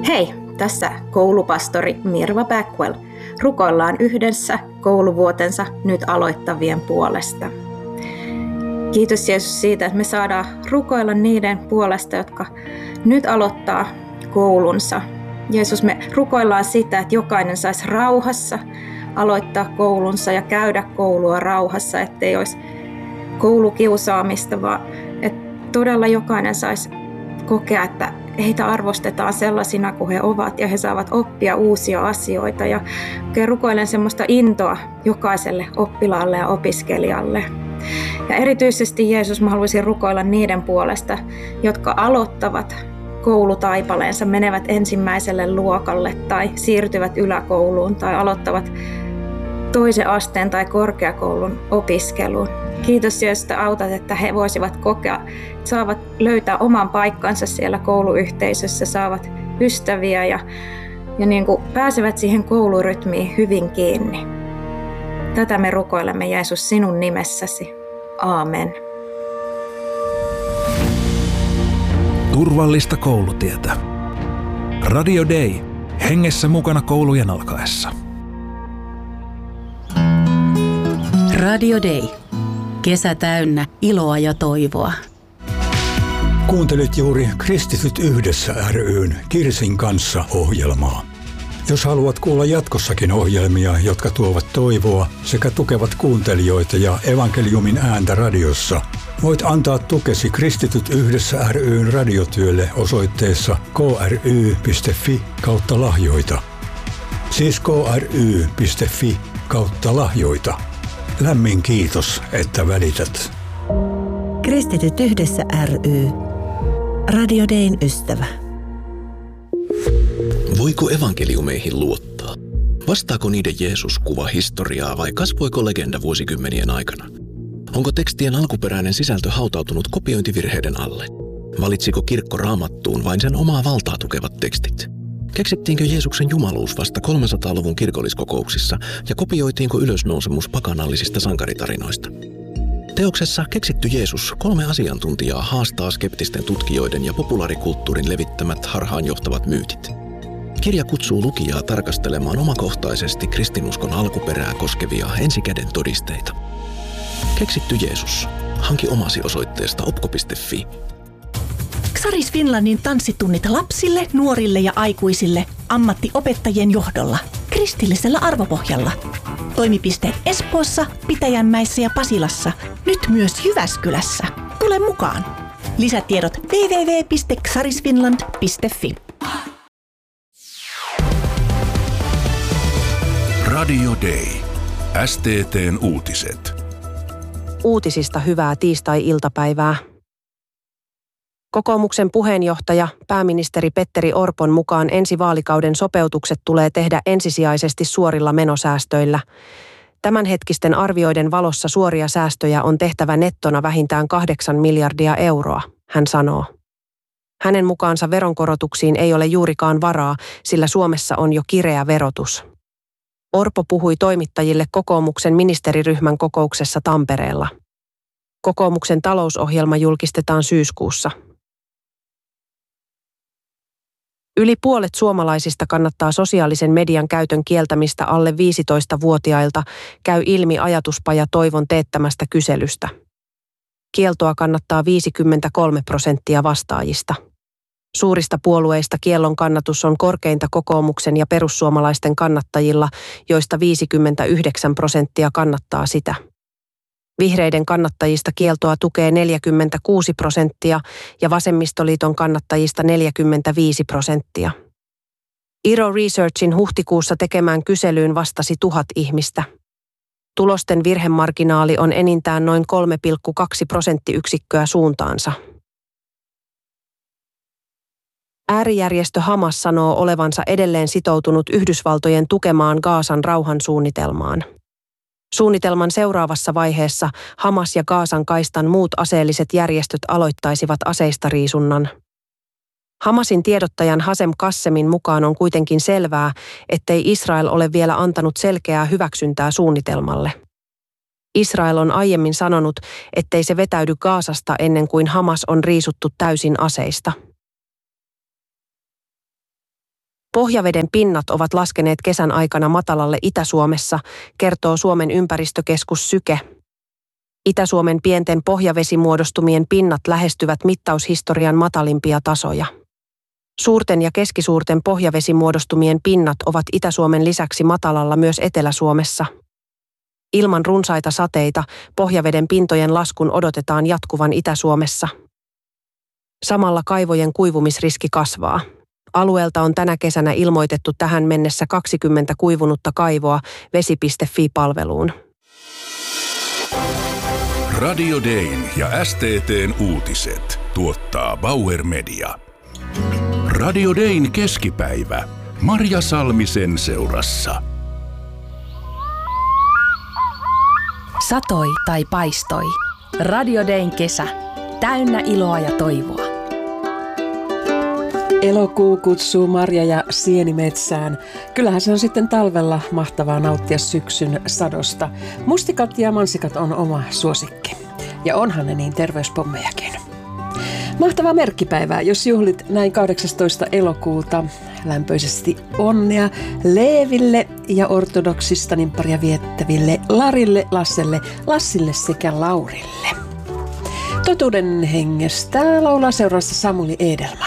Hei, tässä koulupastori Mirva Backwell. Rukoillaan yhdessä kouluvuotensa nyt aloittavien puolesta. Kiitos Jeesus siitä, että me saadaan rukoilla niiden puolesta, jotka nyt aloittaa koulunsa. Jeesus, me rukoillaan sitä, että jokainen saisi rauhassa aloittaa koulunsa ja käydä koulua rauhassa, ettei olisi koulukiusaamista, vaan että todella jokainen saisi kokea, että heitä arvostetaan sellaisina kuin he ovat ja he saavat oppia uusia asioita. Ja rukoilen semmoista intoa jokaiselle oppilaalle ja opiskelijalle. Ja erityisesti Jeesus, mä haluaisin rukoilla niiden puolesta, jotka aloittavat koulutaipaleensa, menevät ensimmäiselle luokalle tai siirtyvät yläkouluun tai aloittavat toisen asteen tai korkeakoulun opiskeluun. Kiitos Jeesus, että autat, että he voisivat kokea, saavat löytää oman paikkansa siellä kouluyhteisössä, saavat ystäviä ja niin kuin pääsevät siihen koulurytmiin hyvin kiinni. Tätä me rukoilemme Jeesus sinun nimessäsi. Aamen. Turvallista koulutietä. Radio Day. Hengessä mukana koulujen alkaessa. Radio Day. Kesä täynnä iloa ja toivoa. Kuuntelit juuri Kristityt yhdessä ry:n Kirsin kanssa -ohjelmaa. Jos haluat kuulla jatkossakin ohjelmia, jotka tuovat toivoa sekä tukevat kuuntelijoita ja evankeliumin ääntä radiossa, voit antaa tukesi Kristityt yhdessä ry:n radiotyölle osoitteessa kry.fi/lahjoita. Siis kry.fi/lahjoita. Lämmin kiitos, että välität. Kristityt yhdessä ry. Radio Dayn ystävä. Voiko evankeliumeihin luottaa? Vastaako niiden Jeesus kuva historiaa vai kasvoiko legenda vuosikymmenien aikana? Onko tekstien alkuperäinen sisältö hautautunut kopiointivirheiden alle? Valitsiko kirkko Raamattuun vain sen omaa valtaa tukevat tekstit? Keksittiinkö Jeesuksen jumaluus vasta 300-luvun kirkolliskokouksissa ja kopioitiinko ylösnousemus pakanallisista sankaritarinoista? Teoksessa Keksitty Jeesus 3 asiantuntijaa haastaa skeptisten tutkijoiden ja populaarikulttuurin levittämät harhaanjohtavat myytit. Kirja kutsuu lukijaa tarkastelemaan omakohtaisesti kristinuskon alkuperää koskevia ensikäden todisteita. Keksitty Jeesus. Hanki omasi osoitteesta opko.fi. Xaris Finlandin tanssitunnit lapsille, nuorille ja aikuisille ammattiopettajien johdolla, kristillisellä arvopohjalla. Toimipisteet Espoossa, Pitäjänmäessä ja Pasilassa, nyt myös Jyväskylässä. Tule mukaan! Lisätiedot www.xarisfinland.fi. Radio Day. STT:n uutiset. Uutisista hyvää tiistai-iltapäivää. Kokoomuksen puheenjohtaja, pääministeri Petteri Orpon mukaan ensi vaalikauden sopeutukset tulee tehdä ensisijaisesti suorilla menosäästöillä. Tämänhetkisten arvioiden valossa suoria säästöjä on tehtävä nettona vähintään 8 miljardia euroa, hän sanoo. Hänen mukaansa veronkorotuksiin ei ole juurikaan varaa, sillä Suomessa on jo kireä verotus. Orpo puhui toimittajille kokoomuksen ministeriryhmän kokouksessa Tampereella. Kokoomuksen talousohjelma julkistetaan syyskuussa. Yli puolet suomalaisista kannattaa sosiaalisen median käytön kieltämistä alle 15-vuotiailta, käy ilmi ajatuspaja Toivon teettämästä kyselystä. Kieltoa kannattaa 53% vastaajista. Suurista puolueista kiellon kannatus on korkeinta kokoomuksen ja perussuomalaisten kannattajilla, joista 59% kannattaa sitä. Vihreiden kannattajista kieltoa tukee 46% ja vasemmistoliiton kannattajista 45%. Iro Researchin huhtikuussa tekemään kyselyyn vastasi 1000 ihmistä. Tulosten virhemarginaali on enintään noin 3,2 prosenttiyksikköä suuntaansa. Äärijärjestö Hamas sanoo olevansa edelleen sitoutunut Yhdysvaltojen tukemaan Gazan rauhansuunnitelmaan. Suunnitelman seuraavassa vaiheessa Hamas ja Gazan kaistan muut aseelliset järjestöt aloittaisivat aseistariisunnan. Hamasin tiedottajan Hasem Qassemin mukaan on kuitenkin selvää, ettei Israel ole vielä antanut selkeää hyväksyntää suunnitelmalle. Israel on aiemmin sanonut, ettei se vetäydy Gazasta ennen kuin Hamas on riisuttu täysin aseista. Pohjaveden pinnat ovat laskeneet kesän aikana matalalle Itä-Suomessa, kertoo Suomen ympäristökeskus Syke. Itä-Suomen pienten pohjavesimuodostumien pinnat lähestyvät mittaushistorian matalimpia tasoja. Suurten ja keskisuurten pohjavesimuodostumien pinnat ovat Itä-Suomen lisäksi matalalla myös Etelä-Suomessa. Ilman runsaita sateita pohjaveden pintojen laskun odotetaan jatkuvan Itä-Suomessa. Samalla kaivojen kuivumisriski kasvaa. Alueelta on tänä kesänä ilmoitettu tähän mennessä 20 kuivunutta kaivoa vesi.fi-palveluun. Radio Dayn ja STT:n uutiset tuottaa Bauer Media. Radio Dayn keskipäivä. Marja Salmisen seurassa. Satoi tai paistoi. Radio Dayn kesä. Täynnä iloa ja toivoa. Elokuu kutsuu marja- ja sienimetsään. Kyllähän se on sitten talvella mahtavaa nauttia syksyn sadosta. Mustikat ja mansikat on oma suosikki. Ja onhan ne niin terveyspommejakin. Mahtavaa merkkipäivää, jos juhlit näin 18. elokuuta. Lämpöisesti onnea Leeville ja ortodoksista nimpparia viettäville Larille, Lasselle, Lassille sekä Laurille. Totuuden hengestä laulaa seurassa Samuli Edelman.